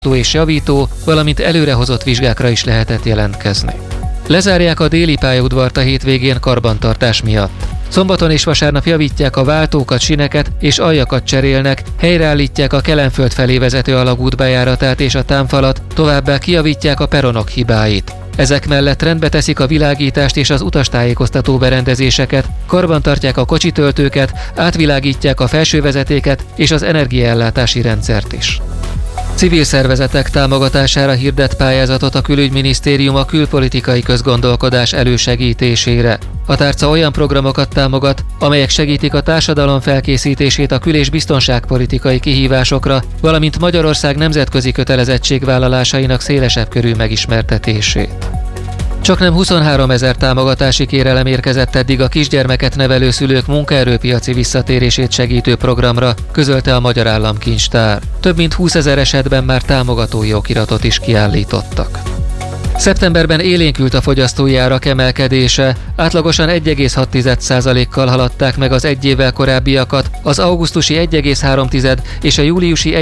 és javító, valamint előrehozott vizsgákra is lehetett jelentkezni. Lezárják a déli pályaudvart a hétvégén karbantartás miatt. Szombaton és vasárnap javítják a váltókat, sineket és aljakat cserélnek, helyreállítják a Kelenföld felé vezető alagút bejáratát és a támfalat, továbbá kijavítják a peronok hibáit. Ezek mellett rendbe teszik a világítást és az utastájékoztató berendezéseket, karbantartják a kocsitöltőket, átvilágítják a felsővezetéket és az energiaellátási rendszert is. Civil szervezetek támogatására hirdet pályázatot a Külügyminisztérium a külpolitikai közgondolkodás elősegítésére. A tárca olyan programokat támogat, amelyek segítik a társadalom felkészítését a kül- és biztonságpolitikai kihívásokra, valamint Magyarország nemzetközi kötelezettségvállalásainak szélesebb körű megismertetését. Csaknem 23 000 támogatási kérelem érkezett eddig a kisgyermeket nevelő szülők munkaerőpiaci visszatérését segítő programra, közölte a Magyar Államkincstár. Több mint 20 000 esetben már támogatói okiratot is kiállítottak. Szeptemberben élénkült a fogyasztói árak emelkedése, átlagosan 1,6%-kal haladták meg az egy évvel korábbiakat, az augusztusi 1,3 és a júliusi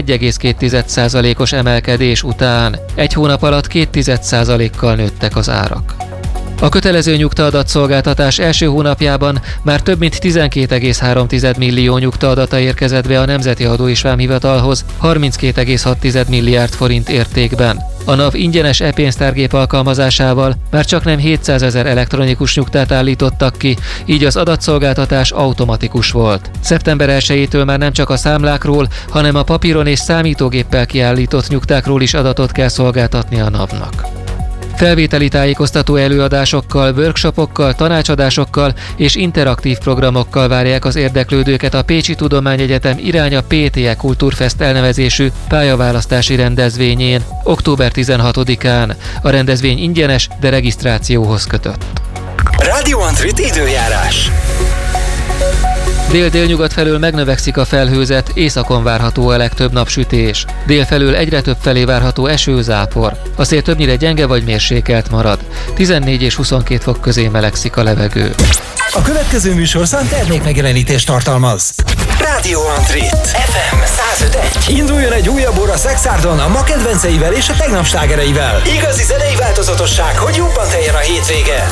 1,2%-os emelkedés után. Egy hónap alatt 2,1%-kal nőttek az árak. A kötelező nyugtaadatszolgáltatás első hónapjában már több mint 12,3 millió nyugtaadata érkezett be a Nemzeti Adó és Vámhivatalhoz 32,6 milliárd forint értékben. A NAV ingyenes e-pénztárgép alkalmazásával már csaknem 700 000 elektronikus nyugtát állítottak ki, így az adatszolgáltatás automatikus volt. Szeptember 1-től már nem csak a számlákról, hanem a papíron és számítógéppel kiállított nyugtákról is adatot kell szolgáltatni a NAV-nak. Felvételi tájékoztató előadásokkal, workshopokkal, tanácsadásokkal és interaktív programokkal várják az érdeklődőket a Pécsi Tudományegyetem Iránya PTE Kultúrfest elnevezésű pályaválasztási rendezvényén, október 16-án. A rendezvény ingyenes, de regisztrációhoz kötött. Radio Antrit időjárás. Dél-délnyugat felől megnövekszik a felhőzet, északon várható a legtöbb napsütés. Dél felől egyre több felé várható eső-zápor. A szél többnyire gyenge vagy mérsékelt marad. 14 és 22 fok közé melegszik a levegő. A következő műsorszám termékmegjelenítést tartalmaz. Radio Antrit FM 105.1. Induljon egy újabb óra Szexárdon a ma kedvenceivel és a tegnap slágereivel. Igazi zenei változatosság, hogy jobban teljen a hétvége.